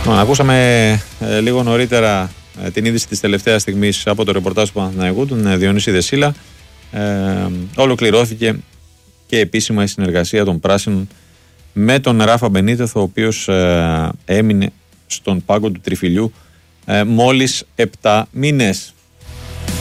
Ακούσαμε λίγο νωρίτερα την είδηση της τελευταίας στιγμής από το ρεπορτάζ του Παναθηναϊκού, τον Διονύση Δεσίλα. Ολοκληρώθηκε και επίσημα η συνεργασία των Πράσινων με τον Ράφα Μπενίτεθ, ο οποίος έμεινε στον πάγκο του Τριφυλιού μόλις 7 μήνες.